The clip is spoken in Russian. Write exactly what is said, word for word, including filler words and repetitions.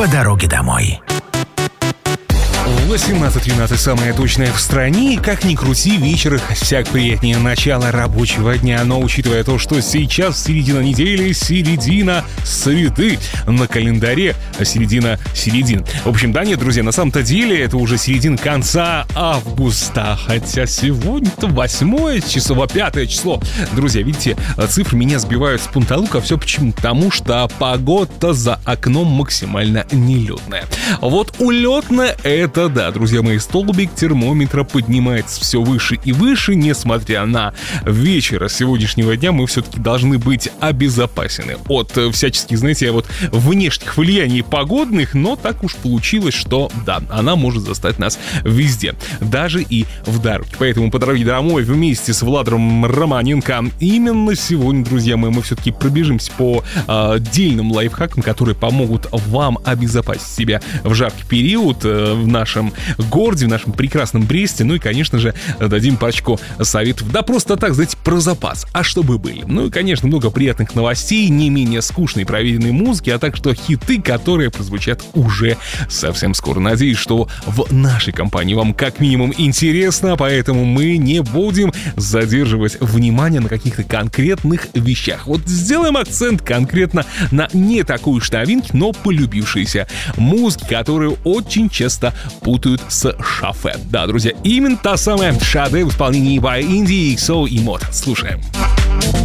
по дороге домой. восемнадцать двенадцать самое точное в стране. И как ни крути, вечер всяк приятнее начала рабочего дня. Но учитывая то, что сейчас середина недели, середина среды на календаре, середина середин. В общем, да нет, друзья, на самом-то деле это уже середина конца августа. Хотя сегодня-то восьмое число, пятое число. Друзья, видите, цифры меня сбивают с панталыка. Все почему? Потому что погода за окном максимально нелетная. Вот улетная — это да, друзья мои, столбик термометра поднимается все выше и выше. Несмотря на вечер сегодняшнего дня, мы все-таки должны быть обезопасены от всяческих, знаете, вот внешних влияний погодных, но так уж получилось, что да, она может застать нас везде, даже и в дороге. Поэтому по дороге домой вместе с Владом Романенко именно сегодня, друзья мои, мы все-таки пробежимся по э, отдельным лайфхакам, которые помогут вам обезопасить себя в жаркий период э, в нашем городе, в нашем прекрасном Бресте. Ну и, конечно же, дадим пачку советов. Да просто так, знаете, про запас. А чтобы были. Ну и, конечно, много приятных новостей, не менее скучной проверенной музыки, а так что хиты, которые прозвучат уже совсем скоро. Надеюсь, что в нашей компании вам как минимум интересно, поэтому мы не будем задерживать внимание на каких-то конкретных вещах. Вот сделаем акцент конкретно на не такой уж новинки, но полюбившиеся музыки, которые очень часто путают с шафе. Да, друзья, именно та самая Шаде в исполнении by Indie, икс о и Mod. Слушаем.